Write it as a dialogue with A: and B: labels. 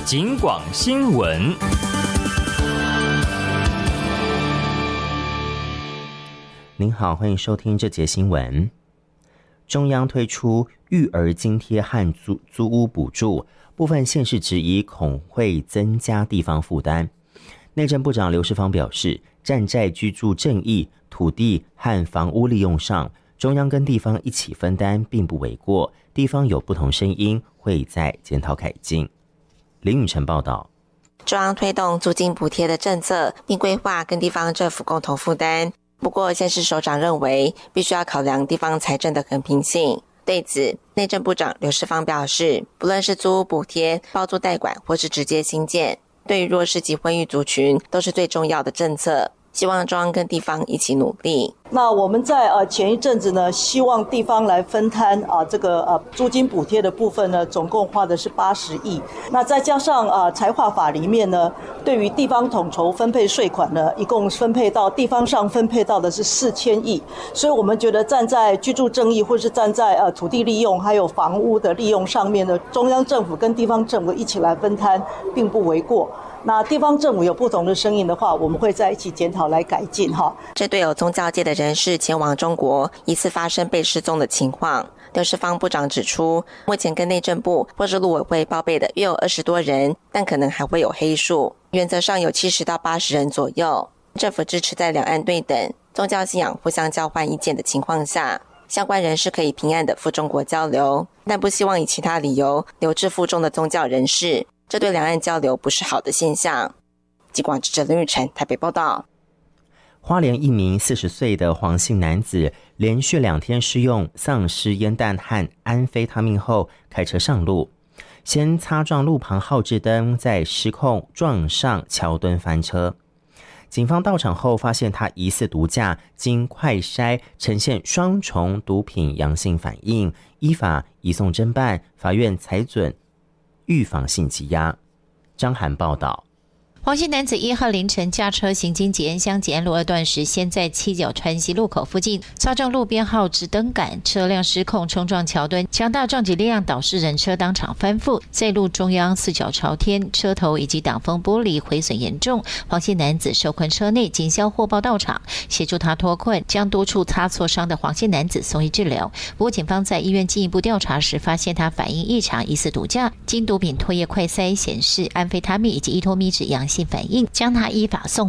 A: 警广新闻。
B: 您好，欢迎收听这节新闻。中央推出育儿津贴和租屋补助，部分县市质疑恐会增加地方负担。内政部长刘世芳表示，站在居住正义、土地和房屋利用上，中央跟地方一起分担并不为过，地方有不同声音，会再检讨改进。林宇晨报道。
C: 中央推动租金补贴的政策，并规划跟地方政府共同负担。不过，县市首长认为，必须要考量地方财政的可平性。对此，内政部长刘世芳表示，不论是租屋补贴、包租代管，或是直接新建，对于弱势及婚育族群都是最重要的政策。希望中央跟地方一起努力。
D: 那我们在前一阵子呢，希望地方来分摊这个租金补贴的部分呢，总共花的是80亿。那再加上财划法里面呢，对于地方统筹分配税款呢，一共分配到地方上分配到的是4000亿。所以我们觉得站在居住正义或是站在土地利用还有房屋的利用上面呢，中央政府跟地方政府一起来分摊，并不为过。那地方政府有不同的声音的话，我们会在一起检讨来改进哈。
C: 这对有宗教界的人士前往中国疑似发生被失踪的情况，刘世芳部长指出，目前跟内政部或是陆委会报备的约有20多人，但可能还会有黑数，原则上有70到80人左右。政府支持在两岸对等、宗教信仰互相交换意见的情况下，相关人士可以平安的赴中国交流，但不希望以其他理由留置赴中的宗教人士，这对两岸交流不是好的现象。警广记者林玉成台北报道。
B: 花莲一名40岁的黄姓男子连续2天施用丧尸烟弹和安非他命后开车上路，先擦撞路旁号志灯，再失控撞上桥墩翻车。警方到场后发现他疑似毒驾，经快筛呈现双重毒品阳性反应，依法移送侦办，法院裁准预防性羁押。张涵报道。
E: 黄姓男子1号凌晨驾车行经捷安乡捷安路2段时，先在七角川西路口附近擦撞路边号志灯杆，车辆失控冲撞桥墩，强大撞击力量导致人车当场翻覆，在路中央四角朝天，车头以及挡风玻璃毁损严重。黄姓男子受困车内，警消获报到场，协助他脱困，将多处擦挫伤的黄姓男子送医治疗。不过，警方在医院进一步调查时，发现他反应异常，疑似毒驾，经毒品唾液快筛显示安非他命以及依托咪酯阳性反应，将他依法送